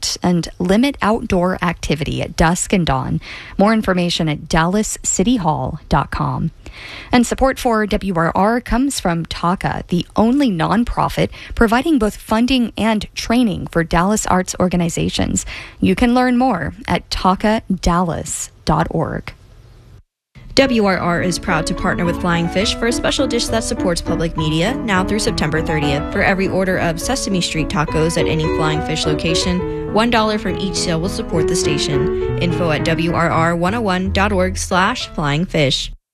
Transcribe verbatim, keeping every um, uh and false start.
out and limit outdoor activity at dusk and dawn. More information at dallas city hall dot com. And support for W R R comes from TACA, the only nonprofit providing both funding and training for Dallas arts organizations. You can learn more at taca dallas dot org. W R R is proud to partner with Flying Fish for a special dish that supports public media now through September thirtieth. For every order of Sesame Street tacos at any Flying Fish location, one dollar from each sale will support the station. Info at W R R one oh one dot org slash flying fish.